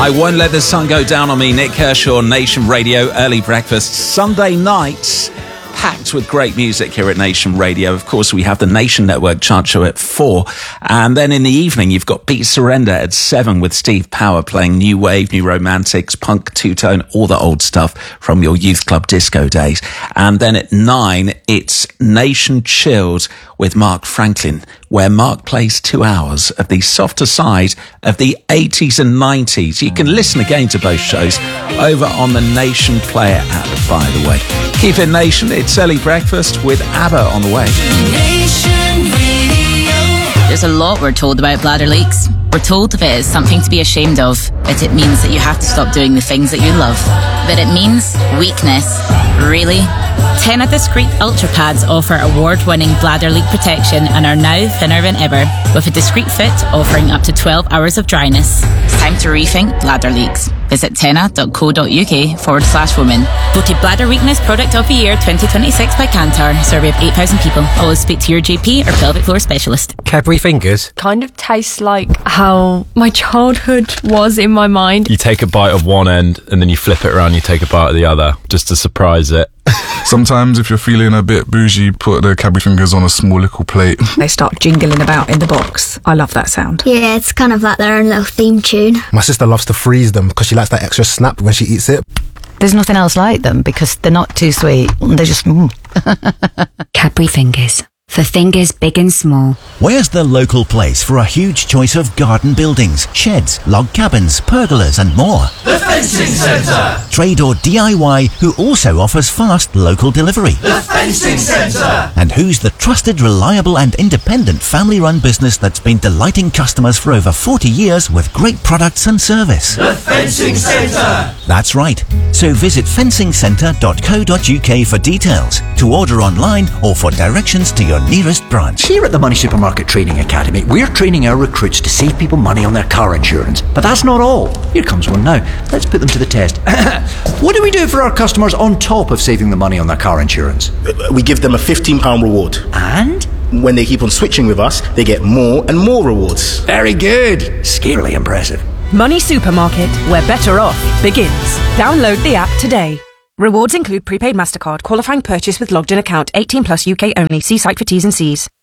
I Won't Let the Sun Go Down on Me, Nick Kershaw, Nation Radio, early breakfast, Sunday nights, packed with great music here at Nation Radio. Of course, we have the Nation Network chart show at 4. And then in the evening, you've got Beat Surrender at 7 with Steve Power playing new wave, new romantics, punk, two-tone, all the old stuff from your youth club disco days. And then at 9, it's Nation Chilled with Mark Franklin, where Mark plays 2 hours of the softer side of the 80s and 90s. You can listen again to both shows over on the Nation Player app, by the way. Keep it Nation, it's early breakfast with ABBA on the way. There's a lot we're told about bladder leaks. We're told if it is something to be ashamed of, but it means that you have to stop doing the things that you love. But it means weakness. Really? Tena Discreet Ultra Pads offer award-winning bladder leak protection and are now thinner than ever, with a discreet fit offering up to 12 hours of dryness. It's time to rethink bladder leaks. Visit tena.co.uk/women. Voted Bladder Weakness Product of the Year 2026 by Kantar. Survey of 8,000 people. Always speak to your GP or pelvic floor specialist. Cadbury Fingers? Kind of tastes like how my childhood was in my mind. You take a bite of one end and then you flip it around, you take a bite of the other, just to surprise it. Sometimes if you're feeling a bit bougie, put the Cadbury Fingers on a small little plate. They start jingling about in the box. I love that sound. Yeah, it's kind of like their own little theme tune. My sister loves to freeze them because she likes that extra snap when she eats it. There's nothing else like them because they're not too sweet. They're just... Cadbury Fingers. For fingers big and small. Where's the local place for a huge choice of garden buildings, sheds, log cabins, pergolas and more? The Fencing Centre! Trade or DIY who also offers fast local delivery. The Fencing Centre! And who's the trusted, reliable and independent family-run business that's been delighting customers for over 40 years with great products and service? The Fencing Centre! That's right. So visit fencingcentre.co.uk for details, to order online or for directions to your nearest branch. Here at the Money Supermarket Training Academy, we're training our recruits to save people money on their car insurance. But that's not all. Here comes one now. Let's put them to the test. What do we do for our customers on top of saving the money on their car insurance? We give them a £15 reward. And? When they keep on switching with us, they get more and more rewards. Very good. Scarily impressive. Money Supermarket, where better off begins. Download the app today. Rewards include prepaid MasterCard, qualifying purchase with logged in account, 18 plus UK only. See site for T's and C's.